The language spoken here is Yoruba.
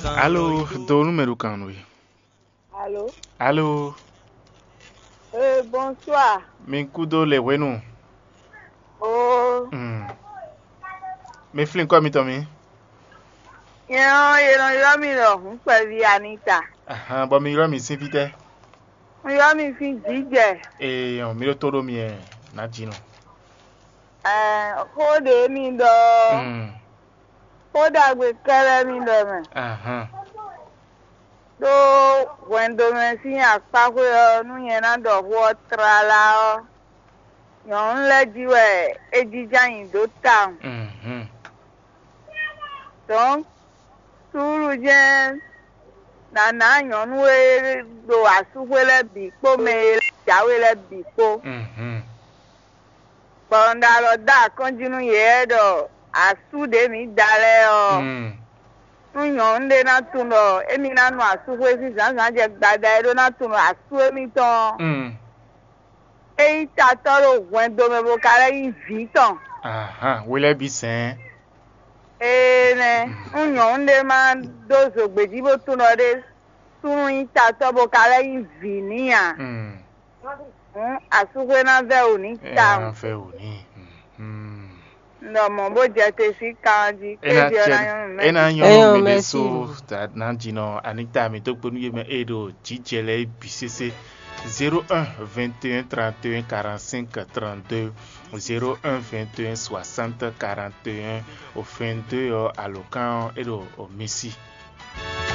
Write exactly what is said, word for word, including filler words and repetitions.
Allô, do numéro kan oui. Allô? Allô, Euh, bonsoir. min kudo le wenu. Oh, Hmm. Me flin kwa mi tomi. you know, you know, you me know, Mpevi Anita. Aha, bo mi ro mi sin vite. You me fi jije. E on mi ro toro mi e na jino. Eh, kode mi do. Hmm. Koda gbe kere mi do me. Aha. Do wendo me si apa ko yo nu yen na do wo trala o. Yo nle jiwe ejija yin do town. Mhm. Donc, suru je na na yon we do asuwele bi po me jawele bi po. Mhm. Bọ̀ǹda dà kọ́njínú yẹ́ dọ̀ àsúdè mi dalẹ̀ ọ́. Hmm. Nyọ̀ ń lé náà tún lọ, èmi náà nù àsúwé sí sàǹsàn jẹ gbàdá ẹ̀rọ náà tún lọ àsúwé mi tán. Hmm. Èyí tà tọ́rọ̀ ògùn domebo kárẹ́ yìí ví tán. Aha, wele bi sen. Ee nẹ, nyọ̀ ń lé máa dóso gbèdìbò tún lọ dé. Túnú yìí tà tọ́bọ̀ kárẹ́ yìí ví níyà. Hmm. Àsúwé náà fẹ́ òní E tà. an fe oni. Hmm. Ndọ̀mọ̀ bó jẹ tèsí kan jí Ena kéde ọ̀la chen, yọ̀n mẹ́sì. ena Eh, yon oh, me merci. beso ta na jino Anita mi to ponu ye me edo jijele bisese zéro un vingt et un trente et un quarante-cinq trente-deux zéro un vingt et un soixante quarante et un au vingt-deux alokan edo o Messi.